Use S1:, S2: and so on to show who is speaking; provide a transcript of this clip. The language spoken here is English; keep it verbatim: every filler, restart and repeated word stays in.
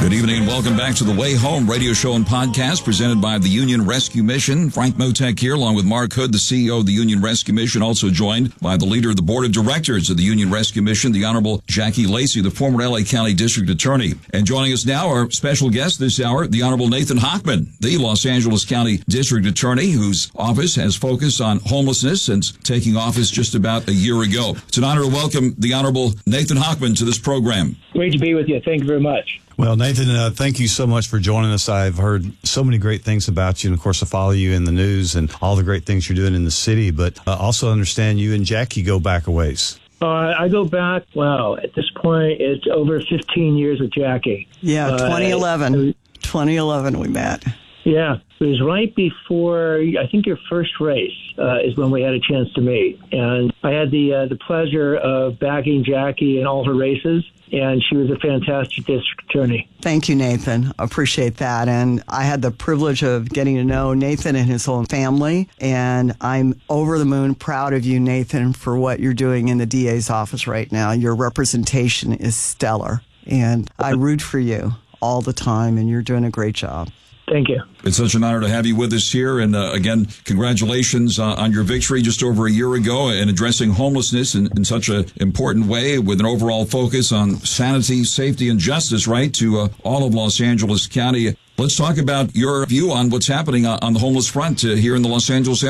S1: Good evening and welcome back to the Way Home radio show and podcast presented by the Union Rescue Mission. Frank Motek here along with Mark Hood, the C E O of the Union Rescue Mission, also joined by the leader of the board of directors of the Union Rescue Mission, the Honorable Jackie Lacey, the former L A County District Attorney. And joining us now, our special guest this hour, the Honorable Nathan Hochman, the Los Angeles County District Attorney, whose office has focused on homelessness since taking office just about a year ago. It's an honor to welcome the Honorable Nathan Hochman to this program.
S2: Great to be with you. Thank you very much.
S3: Well, Nathan, uh, thank you so much for joining us. I've heard so many great things about you, and of course, I follow you in the news and all the great things you're doing in the city, but uh, also understand you and Jackie go back a ways.
S2: Uh, I go back, wow, at this point, it's over fifteen years with Jackie.
S4: Yeah, twenty eleven. Uh, twenty eleven we met.
S2: Yeah, it was right before, I think your first race uh, is when we had a chance to meet. And I had the uh, the pleasure of backing Jackie in all her races, and she was a fantastic district attorney.
S4: Thank you, Nathan. Appreciate that. And I had the privilege of getting to know Nathan and his whole family, and I'm over the moon proud of you, Nathan, for what you're doing in the D A's office right now. Your representation is stellar, and I root for you all the time, and you're doing a great job.
S2: Thank you.
S1: It's such an honor to have you with us here. And uh, again, congratulations uh, on your victory just over a year ago in addressing homelessness in, in such an important way with an overall focus on sanity, safety, and justice, right, to uh, all of Los Angeles County. Let's talk about your view on what's happening on the homeless front uh, here in the Los Angeles area.